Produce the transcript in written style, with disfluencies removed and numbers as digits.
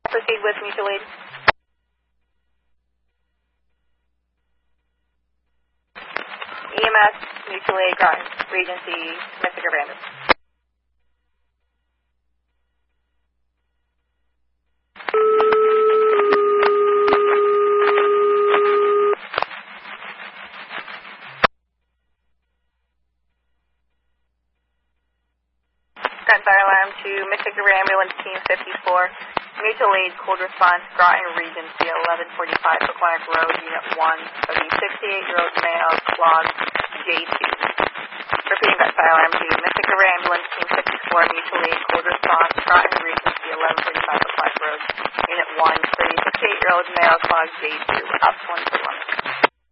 Proceed with mutual aid. EMS, mutual aid, Groton, Regency, Mystic or Random. Groton Fire Alarm to Mystic or Ambulance Team 54. Mutual aid, cold response, Groton, Regency, 1145 Clark Road, Unit 1, of the 68-year-old male, log J2. Repeating that fire alarm to Mystic or Ambulance Team 54, mutual aid, cold response, Groton, Regency, 1145 Clark Road, Unit 1, for the 68-year-old male, log J2, up 1.